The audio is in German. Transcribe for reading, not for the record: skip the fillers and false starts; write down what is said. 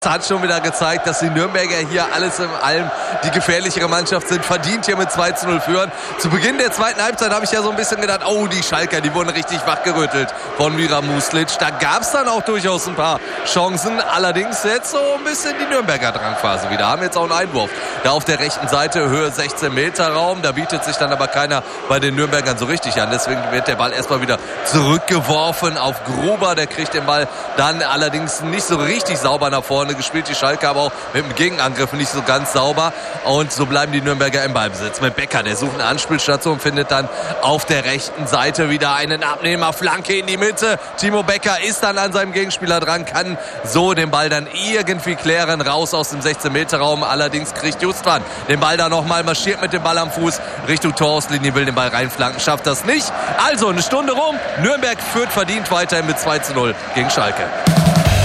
Hat schon wieder gezeigt, dass die Nürnberger hier alles in allem die gefährlichere Mannschaft sind, verdient hier mit 2:0 führen. Zu Beginn der zweiten Halbzeit habe ich ja so ein bisschen gedacht, oh, die Schalker, die wurden richtig wachgerüttelt von Miran Muslic. Da gab es dann auch durchaus ein paar Chancen. Allerdings jetzt so ein bisschen die Nürnberger Drangphase wieder. Haben jetzt auch einen Einwurf. Da auf der rechten Seite, Höhe 16 Meter Raum. Da bietet sich dann aber keiner bei den Nürnbergern so richtig an. Deswegen wird der Ball erstmal wieder zurückgeworfen auf Gruber. Der kriegt den Ball dann allerdings nicht so richtig sauber nach vorne gespielt. Die Schalke aber auch mit dem Gegenangriff nicht so ganz sauber. Und so bleiben die Nürnberger im Ballbesitz. Mit Becker, der sucht eine Anspielstation, findet dann auf der rechten Seite wieder einen Abnehmer. Flanke in die Mitte. Timo Becker ist dann an seinem Gegenspieler dran, kann so den Ball dann irgendwie klären, raus aus dem 16-Meter-Raum. Allerdings kriegt Justwan den Ball da nochmal, marschiert mit dem Ball am Fuß Richtung Torauslinie, will den Ball reinflanken, schafft das nicht. Also eine Stunde rum. Nürnberg führt verdient weiterhin mit 2:0 gegen Schalke.